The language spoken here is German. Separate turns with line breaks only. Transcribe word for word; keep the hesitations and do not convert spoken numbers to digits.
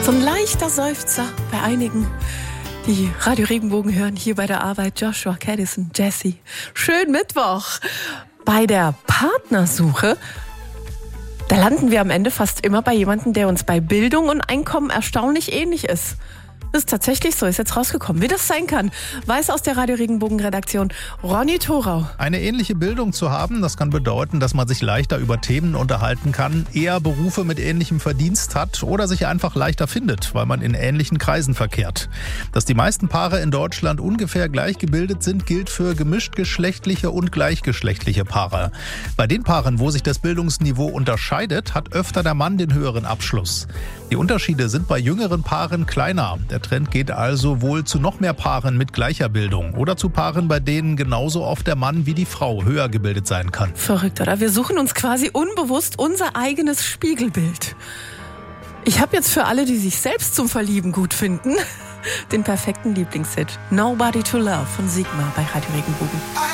So ein leichter Seufzer bei einigen, die Radio Regenbogen hören, hier bei der Arbeit. Joshua, Caddison, Jessie. Schönen Mittwoch. Bei der Partnersuche, da landen wir am Ende fast immer bei jemandem, der uns bei Bildung und Einkommen erstaunlich ähnlich ist. Das ist tatsächlich so, ist jetzt rausgekommen. Wie das sein kann, weiß aus der Radio Regenbogen-Redaktion Ronny Thorau.
Eine ähnliche Bildung zu haben, das kann bedeuten, dass man sich leichter über Themen unterhalten kann, eher Berufe mit ähnlichem Verdienst hat oder sich einfach leichter findet, weil man in ähnlichen Kreisen verkehrt. Dass die meisten Paare in Deutschland ungefähr gleich gebildet sind, gilt für gemischtgeschlechtliche und gleichgeschlechtliche Paare. Bei den Paaren, wo sich das Bildungsniveau unterscheidet, hat öfter der Mann den höheren Abschluss. Die Unterschiede sind bei jüngeren Paaren kleiner. Der Trend geht also wohl zu noch mehr Paaren mit gleicher Bildung oder zu Paaren, bei denen genauso oft der Mann wie die Frau höher gebildet sein kann.
Verrückt, oder? Wir suchen uns quasi unbewusst unser eigenes Spiegelbild. Ich habe jetzt für alle, die sich selbst zum Verlieben gut finden, den perfekten Lieblingshit Nobody to Love von Sigma bei Radio Regenbogen.